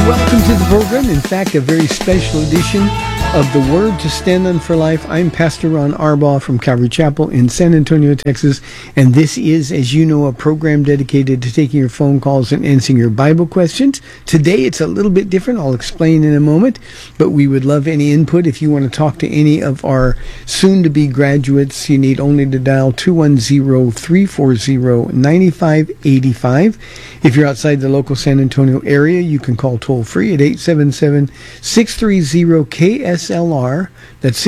Welcome to the program. In fact, a very special edition of The Word to Stand On for Life. I'm Pastor Ron Arbaugh from Calvary Chapel in San Antonio, Texas. And this is, as you know, a program dedicated to taking your phone calls and answering your Bible questions. Today, it's a little bit different. I'll explain in a moment. But we would love any input. If you want to talk to any of our soon-to-be graduates, you need only to dial 210-340-9585. If you're outside the local San Antonio area, you can call toll-free at 877-630-KSLR. That's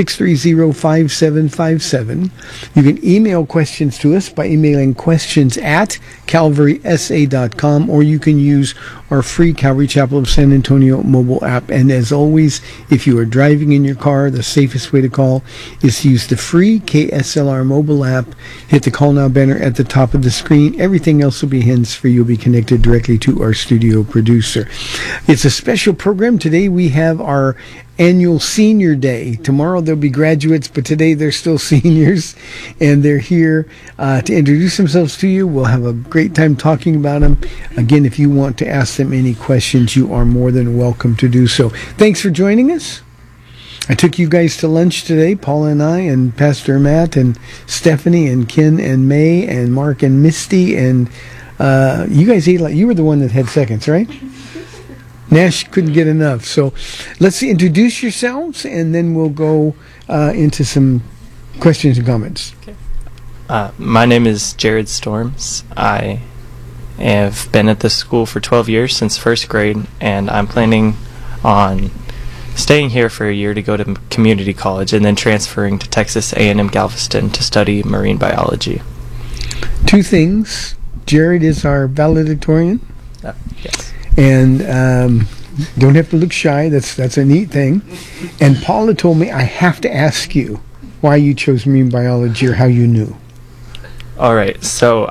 630-5757. You can email questions to us by emailing questions at calvarysa.com, or you can use our free Calvary Chapel of San Antonio mobile app. And as always, if you are driving in your car, the safest way to call is to use the free KSLR mobile app. Hit the Call Now banner at the top of the screen. Everything else will be hands-free. You'll be connected directly to our studio producer. It's a special program. Today we have our annual Senior Day. Tomorrow there'll be graduates, but today they're still seniors, and they're here to introduce themselves to you. We'll have a great time talking about them. Again, if you want to ask them any questions, you are more than welcome to do so. Thanks for joining us. I took you guys to lunch today, Paula and I, and Pastor Matt, and Stephanie, and Ken, and May, and Mark, and Misty, and you guys ate like you were the one that had seconds, right? Nash couldn't get enough. So let's introduce yourselves, and then we'll go into some questions and comments. Okay. My name is Jared Storms. I have been at this school for 12 years, since first grade, and I'm planning on staying here for a year to go to community college and then transferring to Texas A&M Galveston to study marine biology. Two things. Jared is our valedictorian. Yes. And don't have to look shy. That's a neat thing. And Paula told me I have to ask you why you chose marine biology or how you knew. All right. So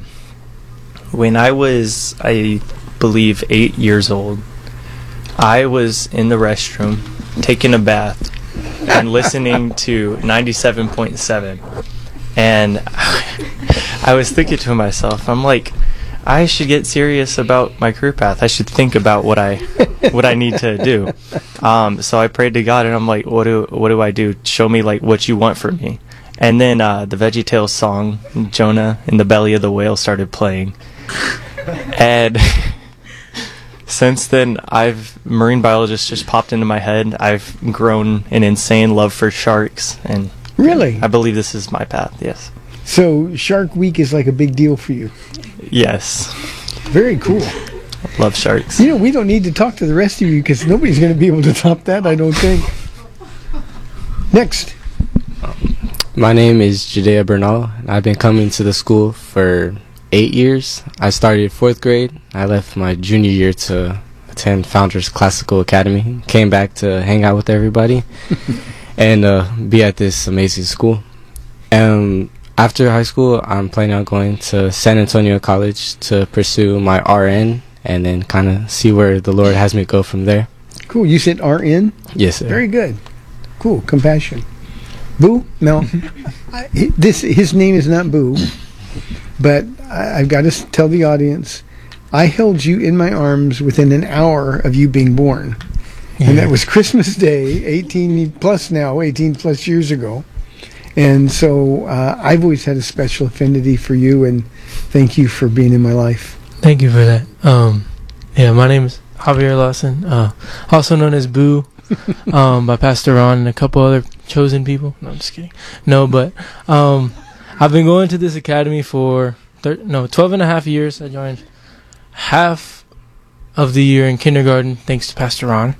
when I was, I believe, 8 years old, I was in the restroom taking a bath and listening to 97.7. And I was thinking to myself, I'm like, I should get serious about my career path. I should think about what I need to do. So I prayed to God, and I'm like, what do I do? Show me like what you want from me. And then the VeggieTales song, Jonah in the Belly of the Whale, started playing. And since then, marine biologist just popped into my head. I've grown an insane love for sharks, and really, I believe this is my path. Yes. So Shark Week is like a big deal for you. Yes. Very cool. Love sharks. You know, we don't need to talk to the rest of you because nobody's going to be able to top that, I don't think. Next. My name is Judea Bernal. I've been coming to the school for 8 years. I started 4th grade. I left my junior year to attend Founders Classical Academy. Came back to hang out with everybody and be at this amazing school. After high school, I'm planning on going to San Antonio College to pursue my RN and then kind of see where the Lord has me go from there. Cool. You said RN? Yes, sir. Very good. Cool. Compassion. Boo? No. His name is not Boo, but I've got to tell the audience, I held you in my arms within an hour of you being born. Yeah. And that was Christmas Day, 18 plus years ago. And so I've always had a special affinity for you, and thank you for being in my life. Thank you for that. My name is Javier Lawson, also known as Boo, by Pastor Ron and a couple other chosen people. No, I'm just kidding. No, but I've been going to this academy for 12 and a half years. I joined half of the year in kindergarten, thanks to Pastor Ron.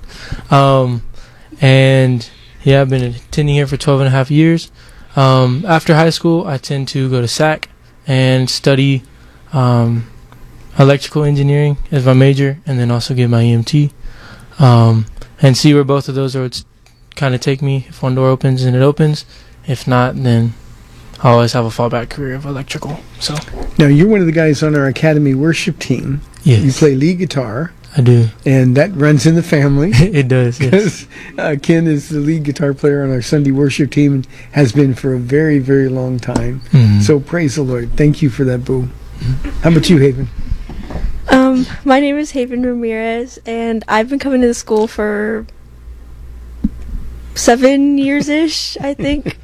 And yeah, I've been attending here for 12 and a half years. After high school, I tend to go to SAC and study electrical engineering as my major, and then also get my EMT, and see where both of those roads kind of take me. If one door opens, and it opens. If not, then I always have a fallback career of electrical. So now you're one of the guys on our Academy worship team. Yes. You play lead guitar. I do. And that runs in the family. It does, yes. Ken is the lead guitar player on our Sunday worship team and has been for a very, very long time. Mm-hmm. So praise the Lord. Thank you for that, Boo. Mm-hmm. How about you, Haven? My name is Haven Ramirez, and I've been coming to the school for 7 years-ish, I think.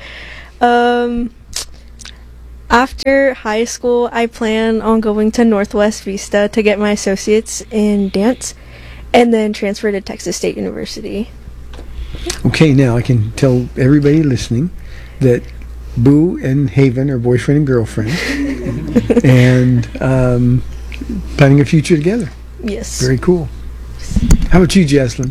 After high school, I plan on going to Northwest Vista to get my associates in dance, and then transfer to Texas State University. Okay, now I can tell everybody listening that Boo and Haven are boyfriend and girlfriend, and planning a future together. Yes. Very cool. How about you, Jaslyn?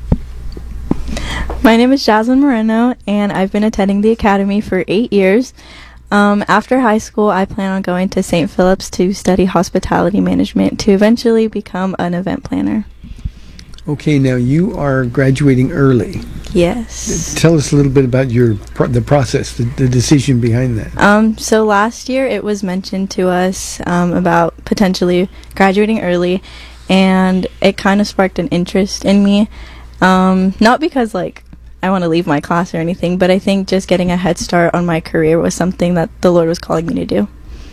My name is Jaslyn Moreno, and I've been attending the academy for 8 years. After high school, I plan on going to St. Philip's to study hospitality management to eventually become an event planner. Okay, now you are graduating early. Yes. Tell us a little bit about the process, the decision behind that. So last year it was mentioned to us about potentially graduating early, and it kind of sparked an interest in me. Not because like I want to leave my class or anything, but I think just getting a head start on my career was something that the Lord was calling me to do.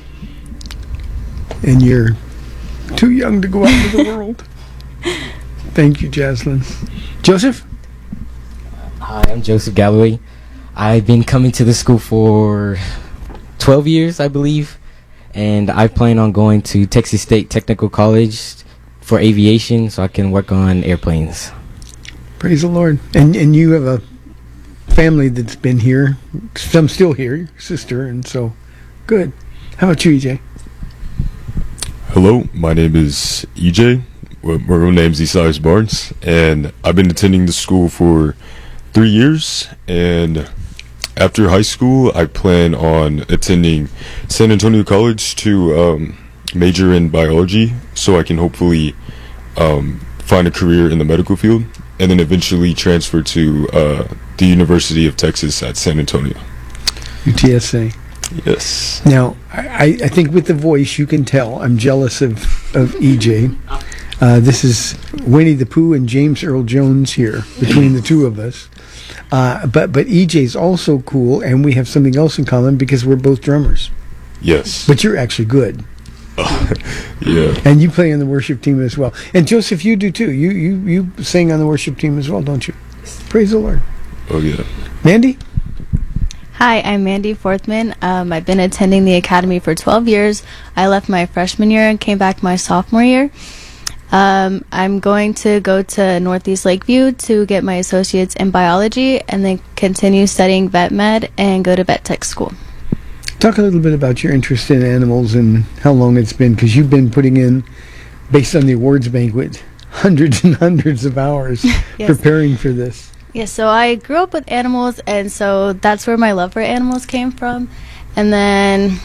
And you're too young to go out into the world. Thank you, Jaslyn. Joseph? Hi, I'm Joseph Galloway. I've been coming to the school for 12 years, I believe, and I plan on going to Texas State Technical College for aviation so I can work on airplanes. Praise the Lord. And you have a family that's been here, some still here, your sister, and so good. How about you, EJ? Hello, my name is EJ. My real name is Esaias Barnes, and I've been attending the school for 3 years, and after high school I plan on attending San Antonio College to major in biology so I can hopefully find a career in the medical field, and then eventually transfer to the University of Texas at San Antonio. UTSA. Yes. Now, I think with the voice you can tell I'm jealous of EJ. This is Winnie the Pooh and James Earl Jones here between the two of us. But EJ's also cool, and we have something else in common because we're both drummers. Yes. But you're actually good. Yeah. And you play on the worship team as well. And Joseph, you do too. You sing on the worship team as well, don't you? Praise the Lord. Oh yeah. Mandy? Hi, I'm Mandy Forthman. I've been attending the academy for 12 years. I left my freshman year and came back my sophomore year. I'm going to go to Northeast Lakeview to get my associates in biology and then continue studying vet med and go to vet tech school. Talk a little bit about your interest in animals and how long it's been, because you've been putting in, based on the awards banquet, hundreds and hundreds of hours preparing for this. Yes, so I grew up with animals, and so that's where my love for animals came from. And then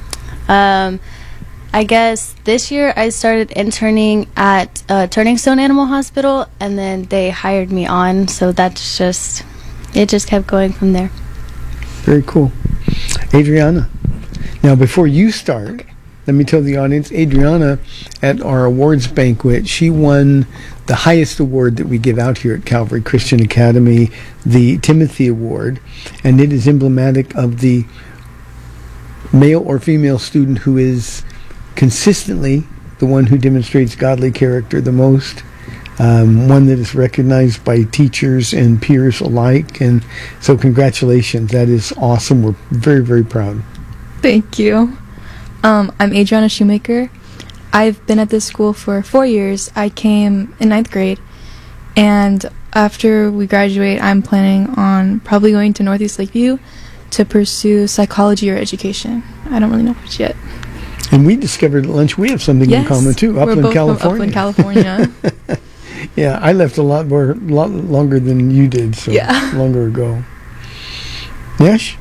I guess this year I started interning at Turning Stone Animal Hospital, and then they hired me on, so that's just, it just kept going from there. Very cool. Adriana. Now, before you start, let me tell the audience, Adriana, at our awards banquet, she won the highest award that we give out here at Calvary Christian Academy, the Timothy Award, and it is emblematic of the male or female student who is consistently the one who demonstrates godly character the most, one that is recognized by teachers and peers alike. And so congratulations, that is awesome. We're very, very proud. Thank you. I'm Adriana Shoemaker. I've been at this school for 4 years. I came in 9th grade, and after we graduate, I'm planning on probably going to Northeast Lakeview to pursue psychology or education. I don't really know which yet. And we discovered at lunch we have something in common too. We're both from Upland, California. Yeah, I left a lot longer than you did, so longer ago. Nash?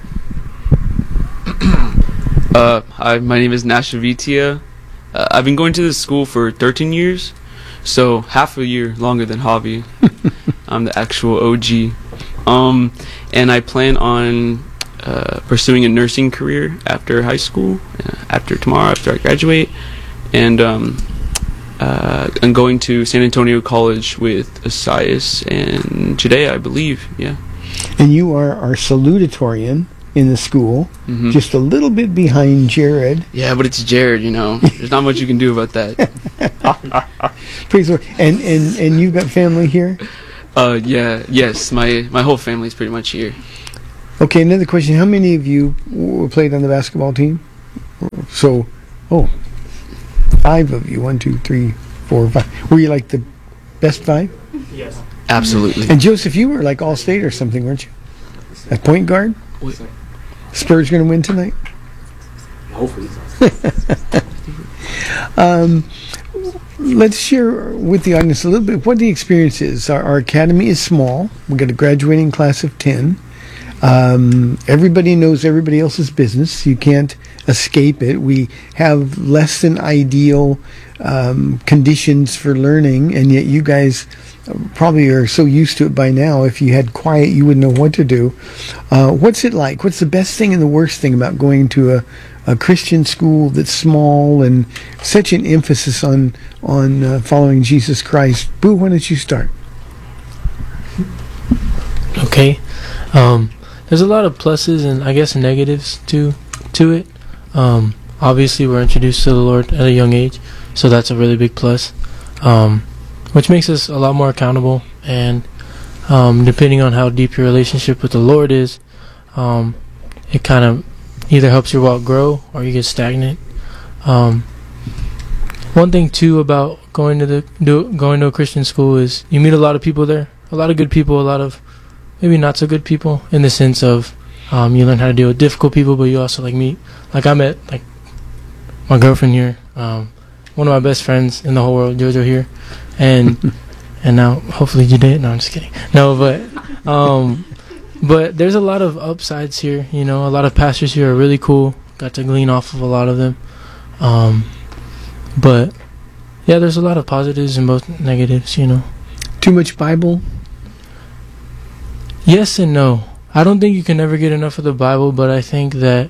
Hi, my name is Nash Avitia. I've been going to this school for 13 years, so half a year longer than Javi. I'm the actual OG. And I plan on pursuing a nursing career after high school, after I graduate, and I'm going to San Antonio College with Esaias and Judea, I believe. Yeah. And you are our salutatorian in the school, Mhm. just a little bit behind Jared. Yeah, but it's Jared, you know. There's not much you can do about that. Praise the Lord. And you've got family here? Yes, my whole family's pretty much here. Okay, another question. How many of you played on the basketball team? So, 5 of you. 1, 2, 3, 4, 5. Were you like the best 5? Yes. Absolutely. And Joseph, you were like all-state or something, weren't you? At point guard? Spurs going to win tonight? Hopefully. Let's share with the audience a little bit what the experience is. Our academy is small. We've got a graduating class of 10. Everybody knows everybody else's business. You can't escape it. We have less than ideal conditions for learning, and yet you guys probably are so used to it by now. If you had quiet, you wouldn't know what to do. What's it like? What's the best thing and the worst thing about going to a Christian school that's small and such an emphasis on following Jesus Christ? Boo, why don't you start? Okay. There's a lot of pluses and I guess negatives to it. Obviously, we're introduced to the Lord at a young age, so that's a really big plus, which makes us a lot more accountable. And depending on how deep your relationship with the Lord is, it kind of either helps your walk grow or you get stagnant. One thing too about going to a Christian school is you meet a lot of people there, a lot of good people, a lot of maybe not so good people, in the sense of you learn how to deal with difficult people, but you also meet, I met my girlfriend here, one of my best friends in the whole world, Jojo here, and now hopefully you did. No, I'm just kidding. No, but there's a lot of upsides here. A lot of pastors here are really cool. Got to glean off of a lot of them, but yeah, there's a lot of positives and both negatives. Too much Bible? Yes and no. I don't think you can ever get enough of the Bible, but I think that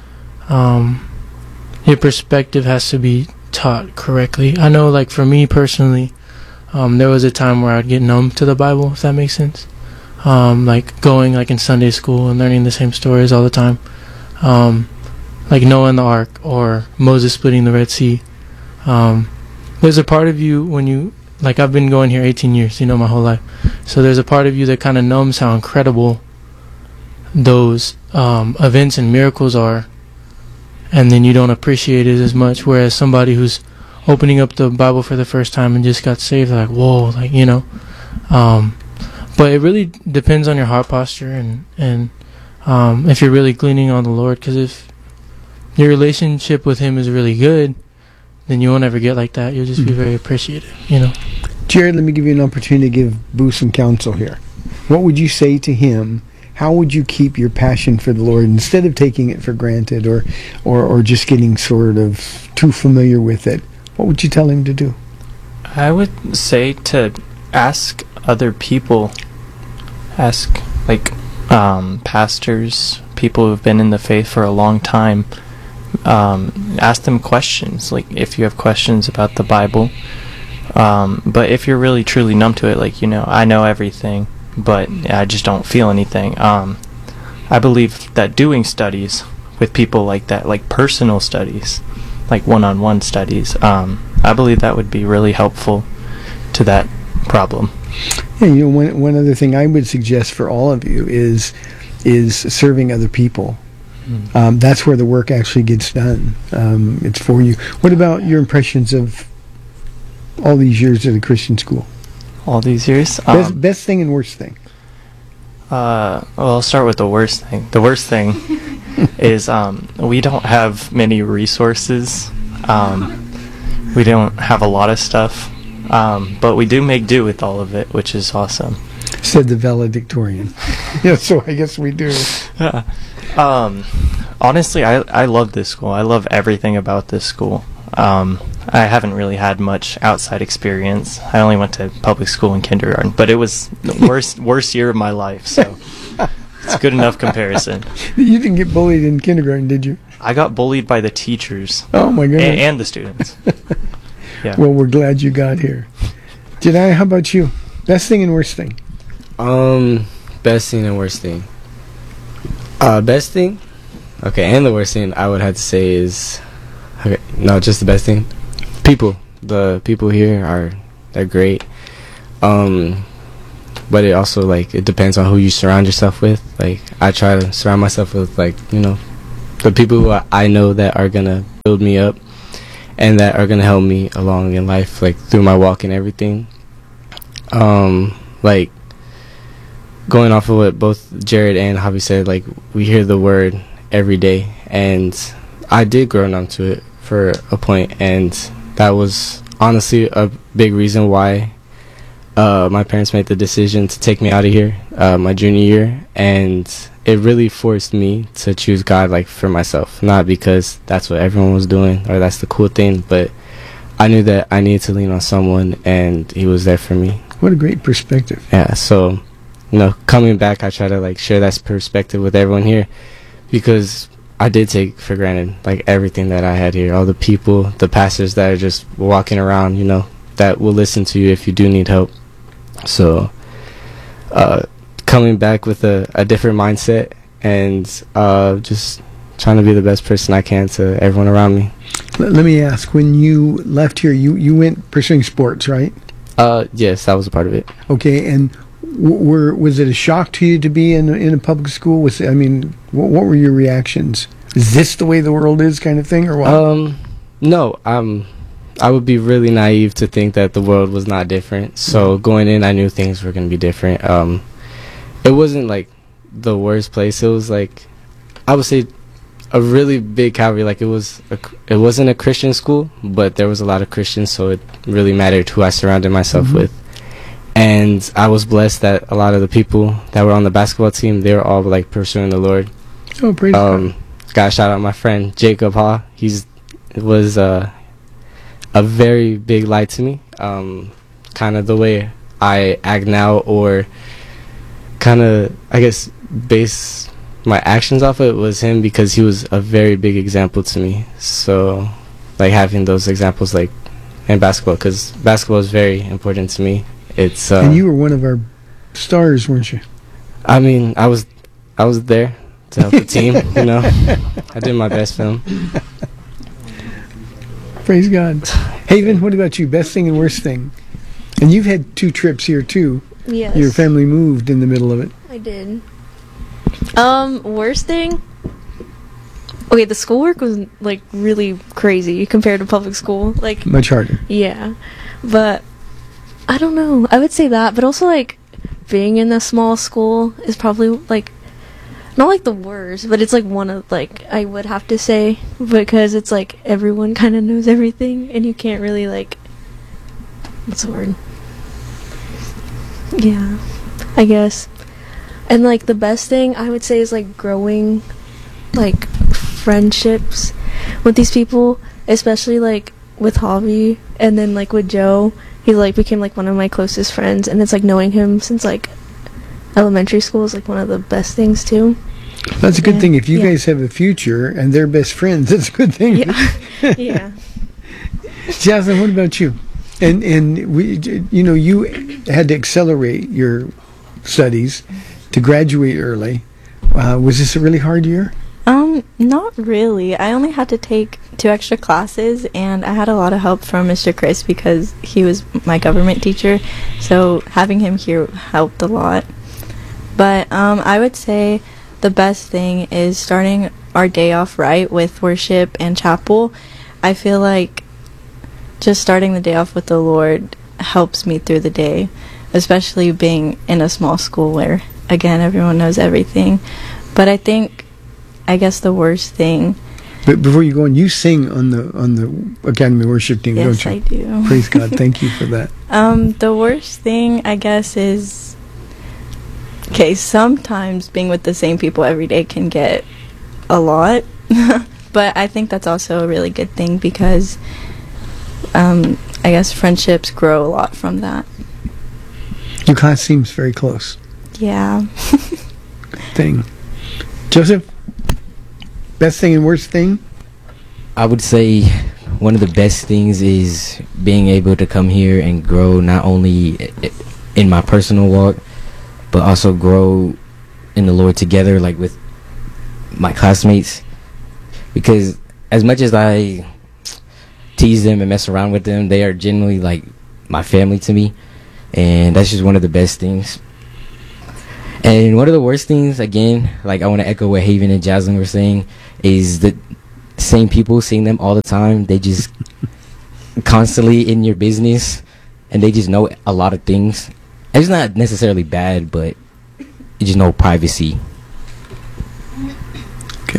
your perspective has to be taught correctly. I know, for me personally, there was a time where I'd get numb to the Bible, if that makes sense. Going in Sunday school and learning the same stories all the time. Like Noah and the Ark, or Moses splitting the Red Sea. There's a part of you when you, I've been going here 18 years, my whole life. So there's a part of you that kind of numbs how incredible those events and miracles are, and then you don't appreciate it as much. Whereas somebody who's opening up the Bible for the first time and just got saved, they're like, whoa, but it really depends on your heart posture and if you're really gleaning on the Lord. Because if your relationship with Him is really good, then you won't ever get like that. You'll just be very appreciative, Jared, let me give you an opportunity to give Boo some counsel here. What would you say to him? How would you keep your passion for the Lord instead of taking it for granted or just getting sort of too familiar with it? What would you tell him to do? I would say to ask other people, pastors, people who've been in the faith for a long time, ask them questions, if you have questions about the Bible. But if you're really truly numb to it, I know everything, but I just don't feel anything. I believe that doing studies with people like that, personal studies, one-on-one studies, I believe that would be really helpful to that problem. Yeah, one other thing I would suggest for all of you is serving other people. That's where the work actually gets done. It's for you. What about your impressions of all these years at a Christian school? All these years? Best thing and worst thing. Well, I'll start with the worst thing. The worst thing is we don't have many resources. We don't have a lot of stuff. But we do make do with all of it, which is awesome. Said the valedictorian. Yeah, so I guess we do. Honestly, I love this school. I love everything about this school. I haven't really had much outside experience. I only went to public school in kindergarten, but it was the worst year of my life, so it's good enough comparison. You didn't get bullied in kindergarten, did you? I got bullied by the teachers. Oh my goodness. And the students. Yeah. Well, we're glad you got here. Jedi, how about you? Best thing and worst thing? Best thing and worst thing. Best thing? Okay, and the worst thing I would have to say is, okay, no, just the best thing. People. The people here they're great. But it also, like, it depends on who you surround yourself with. Like, I try to surround myself with, like, you know, the people who I know that are gonna build me up and that are gonna help me along in life, like, through my walk and everything. Like, going off of what both Jared and Javi said, like, we hear the word every day, and I did grow onto it for a point, and that was honestly a big reason why my parents made the decision to take me out of here my junior year, and it really forced me to choose God, like, for myself, not because that's what everyone was doing or that's the cool thing, but I knew that I needed to lean on someone, and he was there for me. What a great perspective. Yeah, so, you know, coming back, I try to, like, share that perspective with everyone here, because I did take for granted, like, everything that I had here, all the people, the pastors that are just walking around, you know, that will listen to you if you do need help. So, coming back with a different mindset and just trying to be the best person I can to everyone around me. Let me ask, when you left here, you went pursuing sports, right? Yes, that was a part of it. Okay, and was it a shock to you to be in a public school? What were your reactions? Is this the way the world is, kind of thing, or what? No, I would be really naive to think that the world was not different. So going in, I knew things were going to be different. It wasn't like the worst place. It was like, I would say, a really big Calvary. Like, it wasn't a Christian school, but there was a lot of Christians, so it really mattered who I surrounded myself with. And I was blessed that a lot of the people that were on the basketball team, they were all, like, pursuing the Lord. Oh, praise God. Gotta shout out my friend Jacob Ha. Was a very big light to me. Kind of the way I act now, or kind of, I guess, base my actions off of it, was him, because he was a very big example to me. So, like, having those examples, like, in basketball, because basketball is very important to me. It's and you were one of our stars, weren't you? I mean, I was there to help the team. You know, I did my best for them. Praise God. Haven, what about you? Best thing and worst thing? And you've had 2 trips here too. Yes. Your family moved in the middle of it. I did. Worst thing? Okay, the schoolwork was, like, really crazy compared to public school. Like, much harder. Yeah. But I don't know. I would say that, but also, like, being in a small school is probably, like, not, like, the worst, but it's, like, one of, like, I would have to say, because it's, like, everyone kind of knows everything, and you can't really, like, what's the word? Yeah, I guess. And, like, the best thing I would say is, like, growing, like, friendships with these people, especially, like, with Javi, and then, like, with Joe. He, like, became, like, one of my closest friends, and it's, like, knowing him since, like, elementary school is, like, one of the best things, too. That's a good thing. If you guys have a future and they're best friends, that's a good thing. Yeah. Yeah. Jasmine, what about you? And we, you know, you had to accelerate your studies to graduate early. Was this a really hard year? Not really. I only had to take 2 extra classes, and I had a lot of help from Mr. Chris because he was my government teacher, so having him here helped a lot. But I would say the best thing is starting our day off right with worship and chapel. I feel like just starting the day off with the Lord helps me through the day, especially being in a small school where, again, everyone knows everything. But I guess the worst thing. But before you go on, you sing on the Academy worship team, yes, don't you? I do. Praise God. Thank you for that. The worst thing, I guess, is, okay, sometimes being with the same people every day can get a lot. But I think that's also a really good thing because I guess friendships grow a lot from that. Your class seems very close. Yeah. Thing. Joseph, best thing and worst thing? I would say one of the best things is being able to come here and grow not only in my personal walk, but also grow in the Lord together, like with my classmates, because as much as I tease them and mess around with them, they are genuinely like my family to me, and that's just one of the best things. And one of the worst things, again, like I want to echo what Haven and Jaslyn were saying, is the same people, seeing them all the time, they just constantly in your business, and they just know a lot of things. And it's not necessarily bad, but you just know privacy. Okay.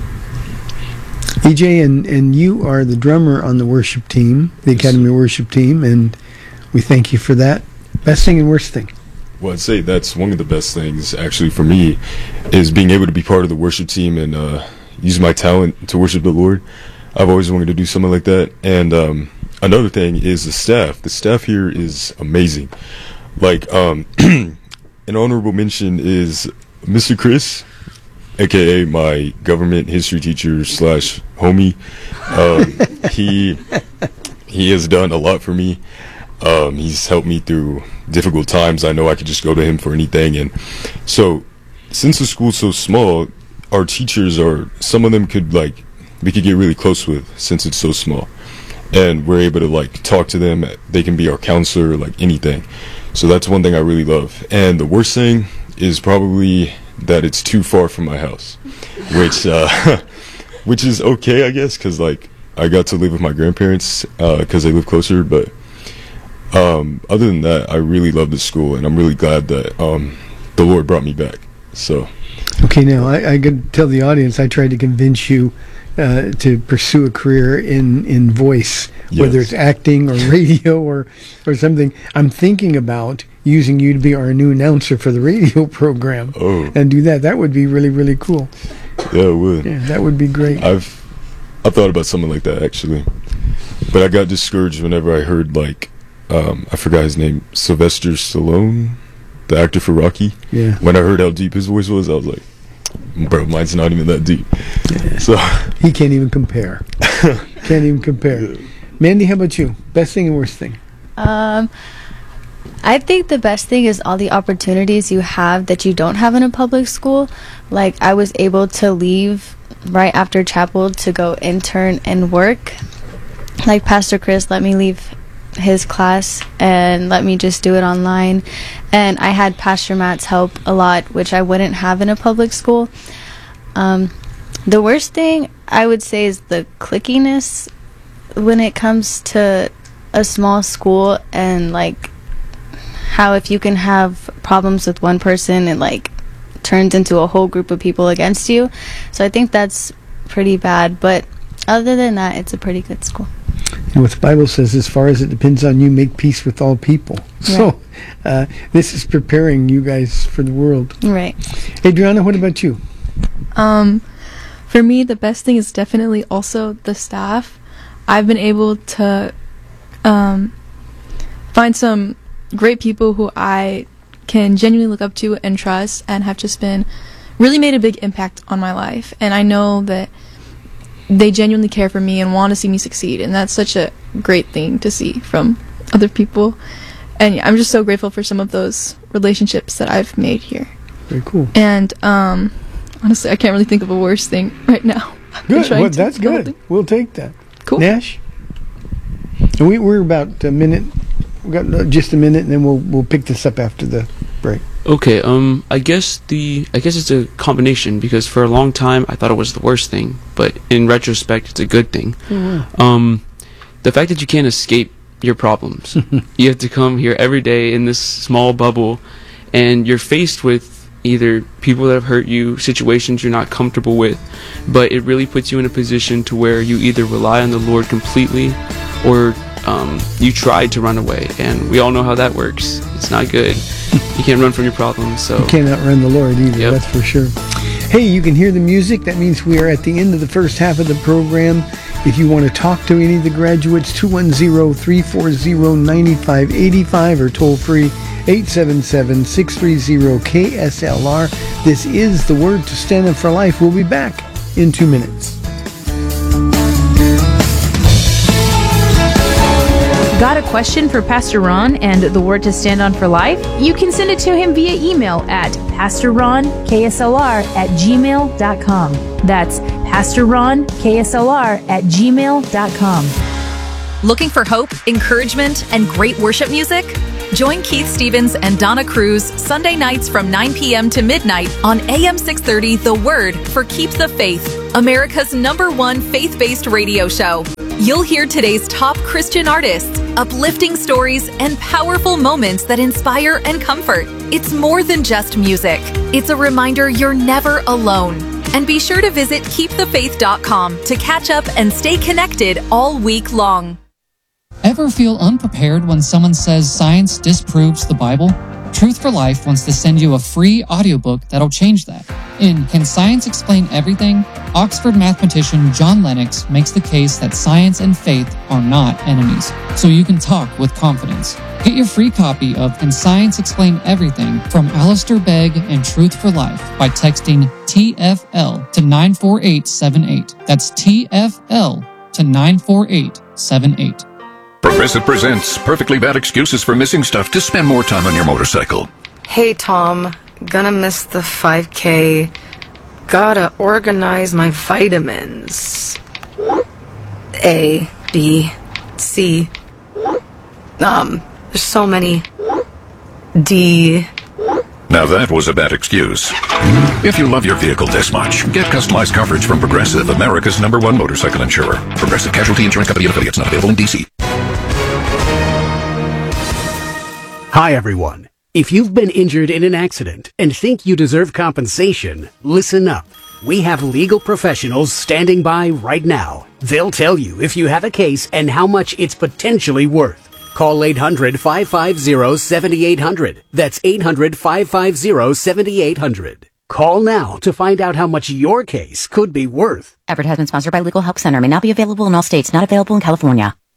EJ, and you are the drummer on the worship team, the Academy Worship Team, and we thank you for that. Best thing and worst thing? Well, I'd say that's one of the best things, actually, for me, is being able to be part of the worship team and use my talent to worship the Lord. I've always wanted to do something like that. And another thing is the staff. The staff here is amazing. Like, an honorable mention is Mr. Chris, a.k.a. my government history teacher / homie. He has done a lot for me. He's helped me through difficult times. I know I could just go to him for anything. And so, since the school's so small, our teachers some of them we could get really close with, since it's so small. And we're able to talk to them. They can be our counselor, anything. So that's one thing I really love. And the worst thing is probably that it's too far from my house, which is okay, I guess, because I got to live with my grandparents because they live closer. But other than that, I really love the school, and I'm really glad that the Lord brought me back. So, okay, now I could tell the audience I tried to convince you to pursue a career in voice, yes, whether it's acting or radio or something. I'm thinking about using you to be our new announcer for the radio program. Oh, and do that. That would be really, really cool. Yeah, it would. Yeah, that would be great. I've thought about something like that, actually, but I got discouraged whenever I heard I forgot his name, Sylvester Stallone, the actor for Rocky. Yeah. When I heard how deep his voice was, I was like, bro, mine's not even that deep. Yeah. So he can't even compare. Can't even compare. Yeah. Mandy, how about you? Best thing and worst thing? I think the best thing is all the opportunities you have that you don't have in a public school. Like, I was able to leave right after chapel to go intern and work. Like, Pastor Chris let me leave his class and let me just do it online, and I had Pastor Matt's help a lot, which I wouldn't have in a public school. The worst thing I would say is the clickiness when it comes to a small school, and how if you can have problems with one person, it turns into a whole group of people against you. So I think that's pretty bad, but other than that, it's a pretty good school. And what the Bible says, as far as it depends on you, make peace with all people. Right. So this is preparing you guys for the world. Right. Adriana, what about you? For me, the best thing is definitely also the staff. I've been able to find some great people who I can genuinely look up to and trust, and have just really made a big impact on my life. And I know that they genuinely care for me and want to see me succeed, and that's such a great thing to see from other people. And yeah, I'm just so grateful for some of those relationships that I've made here. Very cool. And honestly, I can't really think of a worse thing right now. Good. Well, that's good. We'll take that. Cool. Nash? And we're about a minute. We've got just a minute, and then we'll pick this up after the break. Okay, I guess it's a combination, because for a long time I thought it was the worst thing, but in retrospect it's a good thing. Oh, wow. The fact that you can't escape your problems. You have to come here every day in this small bubble, and you're faced with either people that have hurt you, situations you're not comfortable with, but it really puts you in a position to where you either rely on the Lord completely, or you try to run away, and we all know how that works. It's not good. You can't run from your problems, so you can't outrun the Lord either. Yep. That's for sure. Hey, you can hear the music. That means we are at the end of the first half of the program. If you want to talk to any of the graduates, 210-340-9585 or toll free 877-630-KSLR. This is the Word to Stand Up for Life. We'll be back in 2 minutes. Got a question for Pastor Ron and the Word to Stand On for Life? You can send it to him via email at pastorronKSLR@gmail.com. That's pastorronKSLR@gmail.com. Looking for hope, encouragement, and great worship music? Join Keith Stevens and Donna Cruz Sunday nights from 9 p.m. to midnight on AM 630 The Word for Keep the Faith, America's #1 faith-based radio show. You'll hear today's top Christian artists, uplifting stories, and powerful moments that inspire and comfort. It's more than just music. It's a reminder you're never alone. And be sure to visit keepthefaith.com to catch up and stay connected all week long. Ever feel unprepared when someone says science disproves the Bible? Truth for Life wants to send you a free audiobook that'll change that. In Can Science Explain Everything?, Oxford mathematician John Lennox makes the case that science and faith are not enemies, so you can talk with confidence. Get your free copy of Can Science Explain Everything from Alistair Begg and Truth for Life by texting TFL to 94878. That's TFL to 94878. Progressive presents Perfectly Bad Excuses for Missing Stuff to Spend More Time on Your Motorcycle. Hey Tom, gonna miss the 5K. Gotta organize my vitamins. A, B, C. There's so many. D. Now that was a bad excuse. If you love your vehicle this much, get customized coverage from Progressive, America's #1 motorcycle insurer. Progressive Casualty Insurance Company and affiliates, not available in D.C. Hi, everyone. If you've been injured in an accident and think you deserve compensation, listen up. We have legal professionals standing by right now. They'll tell you if you have a case and how much it's potentially worth. Call 800-550-7800. That's 800-550-7800. Call now to find out how much your case could be worth. Advertisement sponsored by Legal Help Center. May not be available in all states. Not available in California.